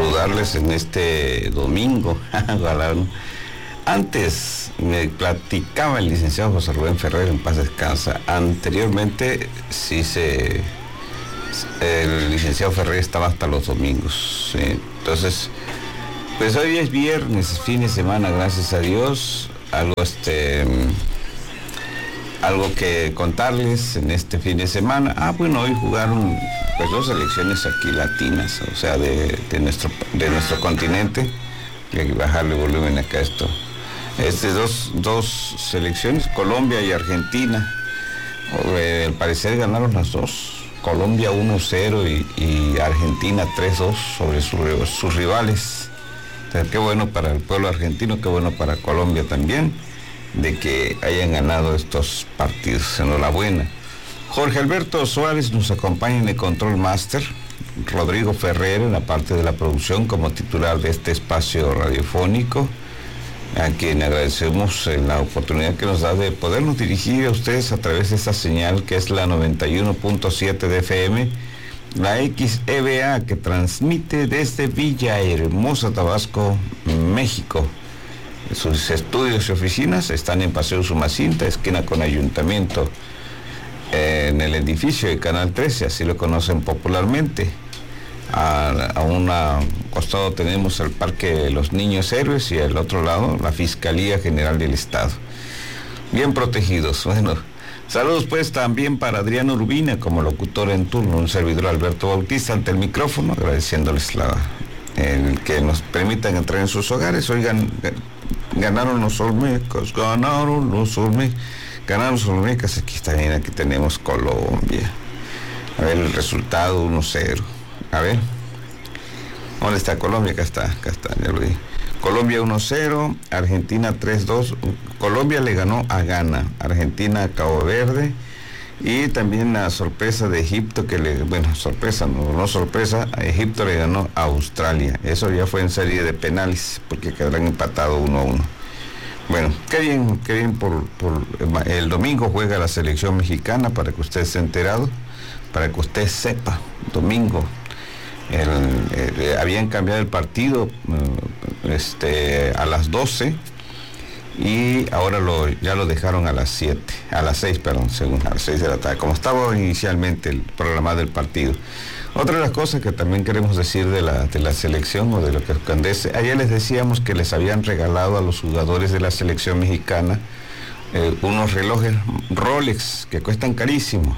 saludarles en este domingo. Antes me platicaba el licenciado José Rubén Ferrer, en paz descansa. Anteriormente el licenciado Ferrer estaba hasta los domingos, ¿sí? Entonces, pues hoy es viernes, fin de semana, gracias a Dios. Algo que contarles en este fin de semana. Bueno, hoy jugaron pues 2 selecciones aquí latinas, o sea, de nuestro continente. Hay que bajarle volumen acá a esto. Dos selecciones, Colombia y Argentina. Al parecer ganaron las dos. Colombia 1-0 y Argentina 3-2 sobre sus rivales. O sea, qué bueno para el pueblo argentino, qué bueno para Colombia también, de que hayan ganado estos partidos. Enhorabuena. Jorge Alberto Suárez nos acompaña en el Control Master. Rodrigo Ferrer en la parte de la producción como titular de este espacio radiofónico, a quien agradecemos la oportunidad que nos da de podernos dirigir a ustedes a través de esta señal que es la 91.7 de FM, la XEBA, que transmite desde Villahermosa, Tabasco, México. Sus estudios y oficinas están en Paseo Sumacinta, esquina con Ayuntamiento, en el edificio de Canal 13, así lo conocen popularmente. A un costado tenemos el Parque de los Niños Héroes y al otro lado la Fiscalía General del Estado. Bien protegidos. Bueno, saludos pues también para Adrián Urbina como locutor en turno, un servidor Alberto Bautista ante el micrófono, agradeciéndoles el que nos permitan entrar en sus hogares. Oigan, ganaron los Olmecas, aquí está bien, aquí tenemos Colombia. A ver el resultado, 1-0. A ver, ¿dónde está Colombia? Acá está, ya lo vi. Colombia 1-0, Argentina 3-2. Colombia le ganó a Ghana, Argentina a Cabo Verde, y también la sorpresa de Egipto, sorpresa, a Egipto le ganó a Australia. Eso ya fue en serie de penales, porque quedarán empatados 1-1. Bueno, qué bien por el domingo juega la selección mexicana, para que usted esté enterado, para que usted sepa, domingo. Habían cambiado el partido a las 12 y ahora ya lo dejaron a las 6, a las 6 de la tarde, como estaba inicialmente el programado del partido. Otra de las cosas que también queremos decir de la selección, o de lo que acontece, ayer les decíamos que les habían regalado a los jugadores de la selección mexicana unos relojes Rolex que cuestan carísimo,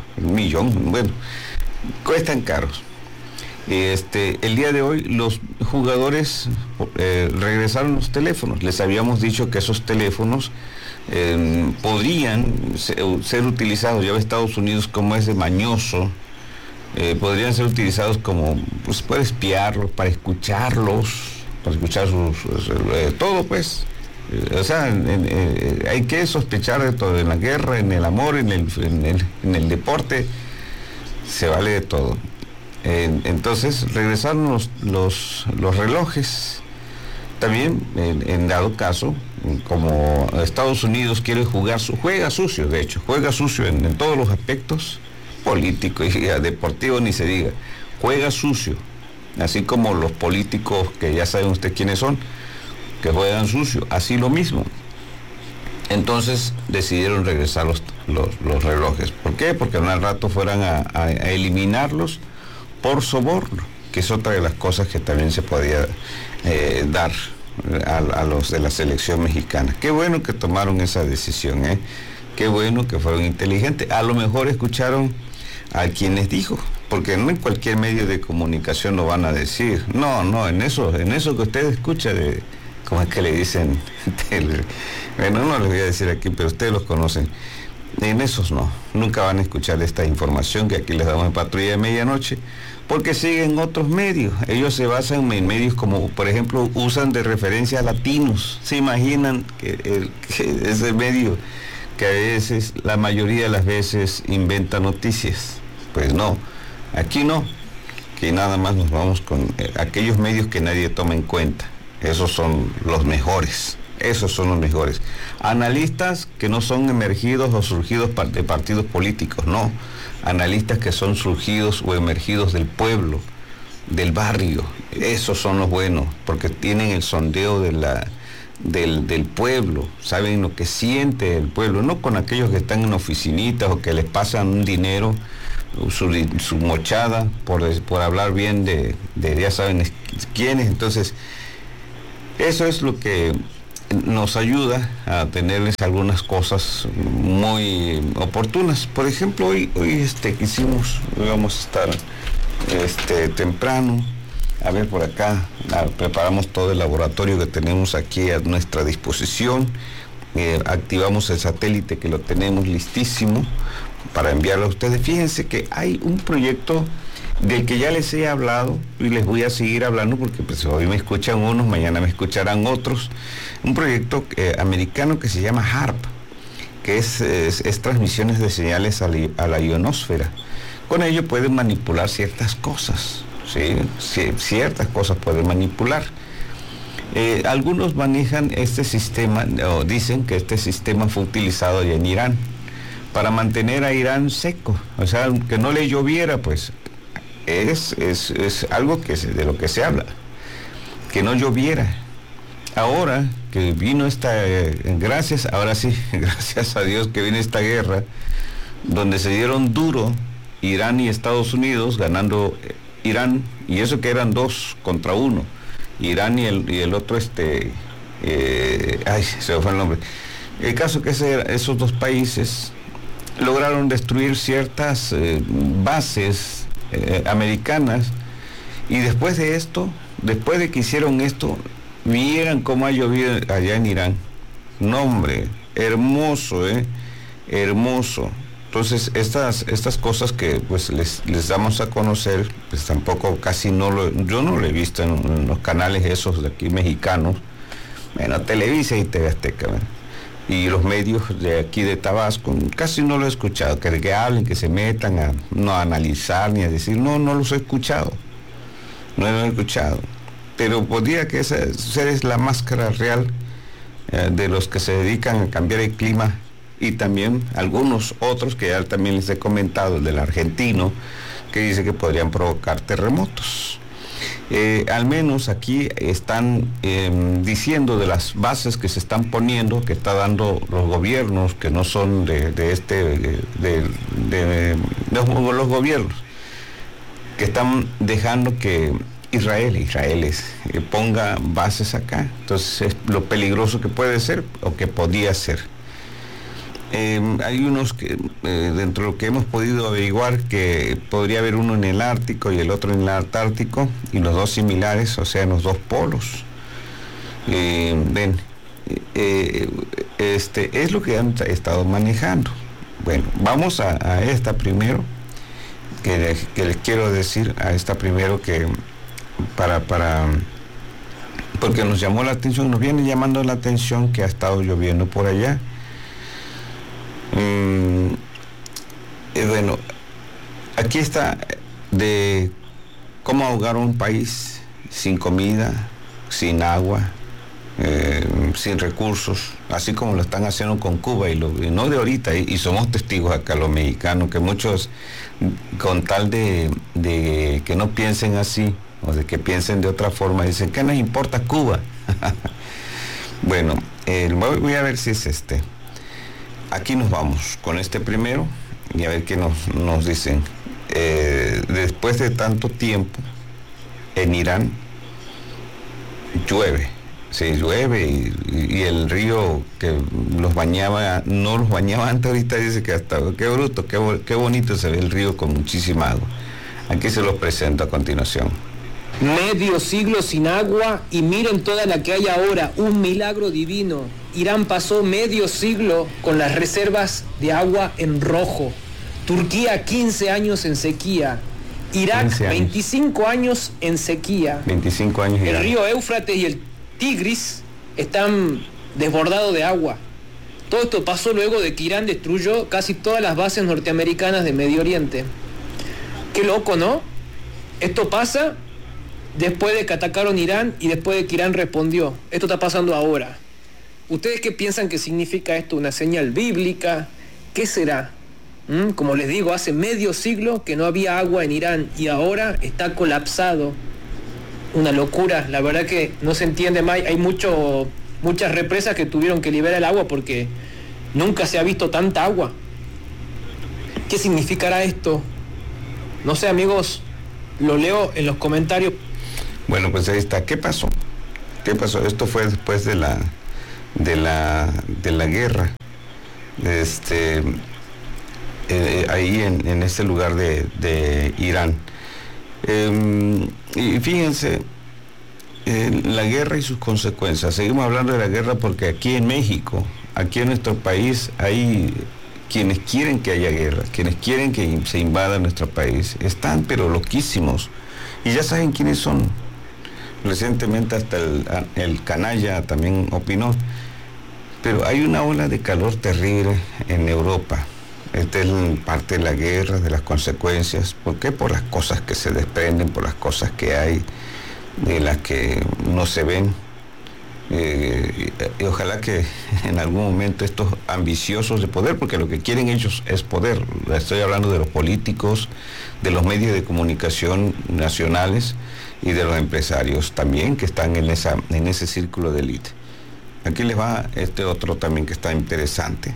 cuestan caros. El día de hoy los jugadores regresaron los teléfonos. Les habíamos dicho que esos teléfonos podrían ser utilizados, ya ve Estados Unidos como es de mañoso, podrían ser utilizados como, pues, para espiarlos, para escuchar todo, pues. O sea, hay que sospechar de todo, en la guerra, en el amor, en el deporte, se vale de todo. Entonces regresaron los relojes. También, en dado caso, como Estados Unidos quiere juega sucio, de hecho, juega sucio en todos los aspectos, político y deportivo ni se diga, juega sucio, así como los políticos que ya saben usted quiénes son, que juegan sucio, así lo mismo. Entonces decidieron regresar los relojes. ¿Por qué? Porque al rato fueran a eliminarlos por soborno, que es otra de las cosas que también se podía dar a los de la selección mexicana. Qué bueno que tomaron esa decisión, qué bueno que fueron inteligentes. A lo mejor escucharon a quien les dijo, porque no en cualquier medio de comunicación lo van a decir. No, en eso que usted escucha ¿cómo es que le dicen? Bueno, no les voy a decir aquí, pero ustedes los conocen. En esos nunca van a escuchar esta información que aquí les damos en Patrulla de Medianoche, porque siguen otros medios. Ellos se basan en medios como, por ejemplo, usan de referencia a latinos. ¿Se imaginan que ese medio, que a veces, la mayoría de las veces, inventa noticias? Pues no, aquí no, que nada más nos vamos con aquellos medios que nadie toma en cuenta. Esos son los mejores. Analistas que no son emergidos o surgidos de partidos políticos, no. Analistas que son surgidos o emergidos del pueblo, del barrio. Esos son los buenos, porque tienen el sondeo del pueblo, saben lo que siente el pueblo, no con aquellos que están en oficinitas o que les pasan un dinero, su mochada, por hablar bien de ya saben quiénes. Entonces, eso es lo que nos ayuda a tenerles algunas cosas muy oportunas. Por ejemplo, hoy vamos a estar temprano. A ver, por acá preparamos todo el laboratorio que tenemos aquí a nuestra disposición. Activamos el satélite que lo tenemos listísimo para enviarlo a ustedes. Fíjense que hay un proyecto del que ya les he hablado y les voy a seguir hablando porque pues, hoy me escuchan unos, mañana me escucharán otros. Un proyecto americano que se llama HAARP, que es transmisiones de señales a la ionosfera. Con ello pueden manipular ciertas cosas, ¿sí? Ciertas cosas pueden manipular. Algunos manejan este sistema, o dicen que este sistema fue utilizado ya en Irán para mantener a Irán seco, o sea, que no le lloviera, pues es algo de lo que se habla, que no lloviera. Ahora que vino gracias a Dios que viene esta guerra, donde se dieron duro Irán y Estados Unidos, ganando Irán, y eso que eran 2 contra 1, Irán y el otro, se me fue el nombre. El caso que esos 2 países lograron destruir ciertas bases americanas, y después de que hicieron esto, vieran cómo ha llovido allá en Irán. No, hombre, hermoso, hermoso. Entonces, estas cosas que pues les damos a conocer, pues tampoco yo no lo he visto en los canales esos de aquí mexicanos, bueno, Televisa y TV Azteca, ¿verdad? Y los medios de aquí de Tabasco, casi no lo he escuchado, que hablen, que se metan no a analizar ni a decir, no los he escuchado, no lo he escuchado. Pero podría que esa es la máscara real de los que se dedican a cambiar el clima, y también algunos otros que ya también les he comentado, el del argentino, que dice que podrían provocar terremotos. Al menos aquí están diciendo de las bases que se están poniendo, que está dando los gobiernos, que no son los gobiernos, que están dejando que Israel ponga bases acá. Entonces es lo peligroso que puede ser o que podía ser. Hay unos que, dentro de lo que hemos podido averiguar, que podría haber uno en el Ártico y el otro en el Antártico, y los 2 similares, o sea, en los 2 polos. Es lo que han estado manejando. Bueno, vamos a esta primero, que les quiero decir, a esta primero que porque nos llamó la atención, nos viene llamando la atención que ha estado lloviendo por allá. Bueno, aquí está de cómo ahogar un país sin comida, sin agua, sin recursos, así como lo están haciendo con Cuba, y no de ahorita, y somos testigos acá los mexicanos, que muchos, con tal de que no piensen así, o de que piensen de otra forma, dicen, ¿qué nos importa Cuba? Bueno, voy a ver si es Aquí nos vamos con este primero y a ver qué nos dicen. Después de tanto tiempo, en Irán llueve, y el río que los bañaba, no los bañaba antes, ahorita dice que hasta, qué bruto, qué bonito se ve el río con muchísima agua. Aquí se los presento a continuación. Medio siglo sin agua y miren toda la que hay ahora, un milagro divino. Irán pasó medio siglo con las reservas de agua en rojo. Turquía 15 años en sequía. Irak 25 años en sequía. 25 años. El río Éufrates y el Tigris están desbordados de agua. Todo esto pasó luego de que Irán destruyó casi todas las bases norteamericanas de Medio Oriente. Qué loco, ¿no? Esto pasa después de que atacaron Irán y después de que Irán respondió. Esto está pasando ahora. ¿Ustedes qué piensan que significa esto? ¿Una señal bíblica? ¿Qué será? Como les digo, hace medio siglo que no había agua en Irán y ahora está colapsado. Una locura, la verdad que no se entiende más. Hay muchas represas que tuvieron que liberar el agua porque nunca se ha visto tanta agua. ¿Qué significará esto? No sé, amigos, lo leo en los comentarios. Bueno, pues ahí está. ¿Qué pasó? Esto fue después de la guerra. Ahí en este lugar de Irán. Y fíjense, la guerra y sus consecuencias. Seguimos hablando de la guerra porque aquí en México, aquí en nuestro país, hay quienes quieren que haya guerra, quienes quieren que se invada nuestro país. Están pero loquísimos. Y ya saben quiénes son. Recientemente hasta el canalla también opinó. Pero hay una ola de calor terrible en Europa. Esta es parte de la guerra, de las consecuencias. ¿Por qué? Por las cosas que se desprenden, por las cosas que hay, de las que no se ven. Y ojalá que en algún momento estos ambiciosos de poder, porque lo que quieren ellos es poder. Estoy hablando de los políticos, de los medios de comunicación nacionales y de los empresarios también que están en ese círculo de élite. Aquí les va este otro también que está interesante,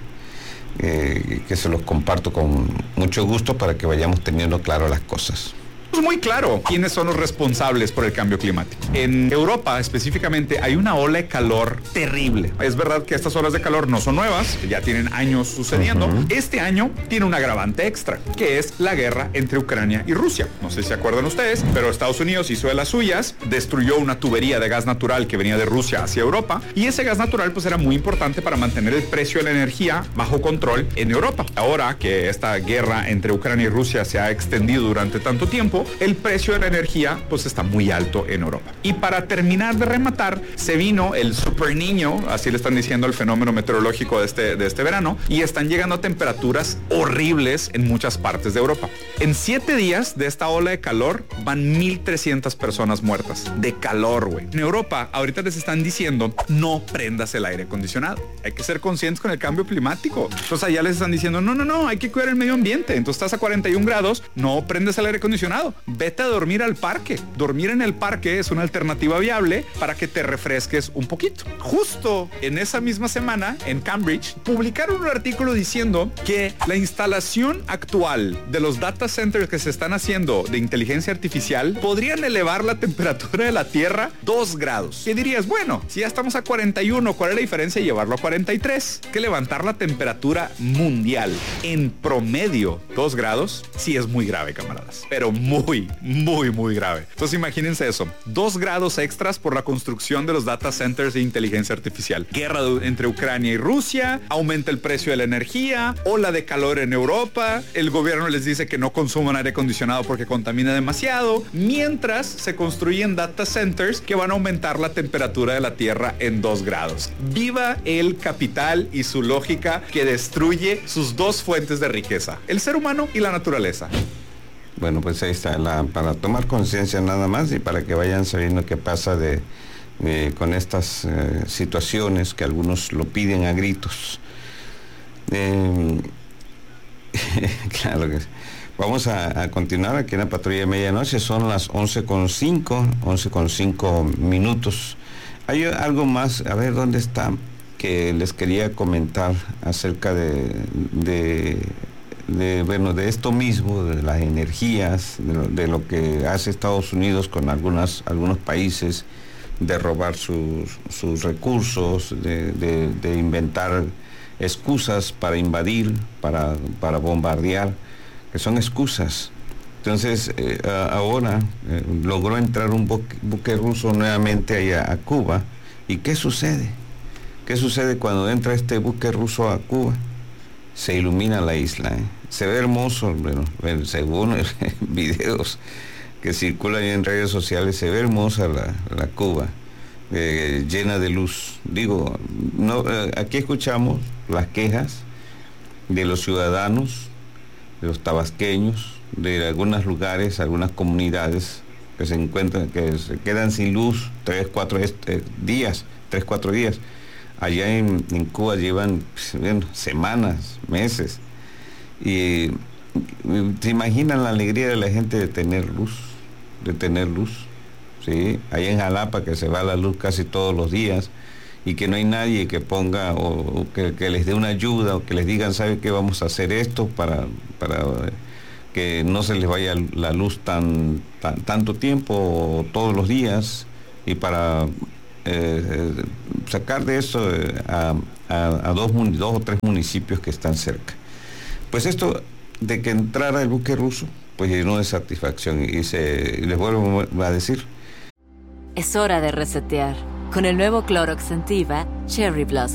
que se los comparto con mucho gusto para que vayamos teniendo claro las cosas. Es muy claro quiénes son los responsables por el cambio climático. En Europa específicamente hay una ola de calor terrible. Es verdad que estas olas de calor no son nuevas, ya tienen años sucediendo. Este año tiene un agravante extra, que es la guerra entre Ucrania y Rusia. No sé si se acuerdan ustedes, pero Estados Unidos hizo de las suyas, destruyó una tubería de gas natural que venía de Rusia hacia Europa, y ese gas natural pues era muy importante para mantener el precio de la energía bajo control en Europa. Ahora que esta guerra entre Ucrania y Rusia se ha extendido durante tanto tiempo, el precio de la energía pues está muy alto en Europa. Y para terminar de rematar, se vino el Super Niño, así le están diciendo el fenómeno meteorológico de este verano, y están llegando a temperaturas horribles en muchas partes de Europa. En 7 días de esta ola de calor van 1,300 personas muertas de calor, güey. En Europa ahorita les están diciendo no prendas el aire acondicionado. Hay que ser conscientes con el cambio climático. Entonces allá les están diciendo no, hay que cuidar el medio ambiente. Entonces estás a 41 grados, no prendes el aire acondicionado. Vete a dormir al parque. Dormir en el parque es una alternativa viable para que te refresques un poquito. Justo en esa misma semana, en Cambridge, publicaron un artículo diciendo que la instalación actual de los data centers que se están haciendo de inteligencia artificial podrían elevar la temperatura de la Tierra 2 grados. ¿Qué dirías? Bueno, si ya estamos a 41, ¿cuál es la diferencia de llevarlo a 43? Que levantar la temperatura mundial en promedio 2 grados, sí es muy grave, camaradas. Pero muy grave. Entonces imagínense eso, 2 grados extras por la construcción de los data centers de inteligencia artificial. Guerra entre Ucrania y Rusia, aumenta el precio de la energía, ola de calor en Europa, el gobierno les dice que no consuman aire acondicionado porque contamina demasiado, mientras se construyen data centers que van a aumentar la temperatura de la Tierra en 2 grados. Viva el capital y su lógica que destruye sus dos fuentes de riqueza, el ser humano y la naturaleza. Bueno, pues ahí está, para tomar conciencia nada más y para que vayan sabiendo qué pasa con estas situaciones que algunos lo piden a gritos. Claro que sí. Vamos a continuar aquí en la patrulla de medianoche, son las 11:05 minutos. Hay algo más, a ver dónde está, que les quería comentar acerca de esto mismo, de las energías, de lo que hace Estados Unidos con algunos países, de robar sus recursos, de inventar excusas para invadir, para bombardear, que son excusas. Entonces, ahora logró entrar un buque ruso nuevamente allá a Cuba. ¿Y qué sucede? ¿Qué sucede cuando entra este buque ruso a Cuba? Se ilumina la isla, Se ve hermoso, bueno, según videos que circulan en redes sociales, se ve hermosa la Cuba, llena de luz. Digo, aquí escuchamos las quejas de los ciudadanos, de los tabasqueños, de algunos lugares, algunas comunidades que se quedan sin luz 3-4 días. Allá en Cuba llevan semanas, meses, Y se imaginan la alegría de la gente de tener luz, ¿sí? Ahí en Jalapa, que se va la luz casi todos los días y que no hay nadie que ponga o que les dé una ayuda o que les digan, ¿sabe qué? Vamos a hacer esto para que no se les vaya la luz tanto tiempo o todos los días, y para sacar de eso a dos o tres municipios que están cerca. Pues esto de que entrara el buque ruso, pues llenó de satisfacción y les vuelvo a decir. Es hora de resetear. Con el nuevo Clorox Scentiva Cherry Blossom.